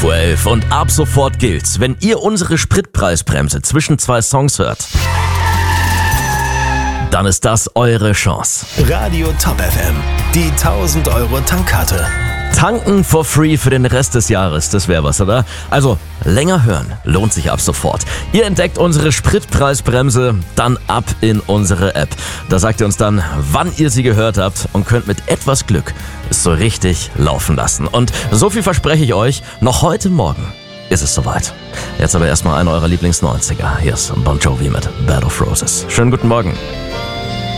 11:11 und ab sofort gilt's, wenn ihr unsere Spritpreisbremse zwischen zwei Songs hört, dann ist das eure Chance. Radio Top FM, die 1000 Euro Tankkarte. Tanken for free für den Rest des Jahres, das wäre was, oder? Also, länger hören lohnt sich ab sofort. Ihr entdeckt unsere Spritpreisbremse, dann ab in unsere App. Da sagt ihr uns dann, wann ihr sie gehört habt und könnt mit etwas Glück es so richtig laufen lassen. Und so viel verspreche ich euch, noch heute Morgen ist es soweit. Jetzt aber erstmal einer eurer Lieblings-90er. Hier ist Bon Jovi mit Bed of Roses. Schönen guten Morgen.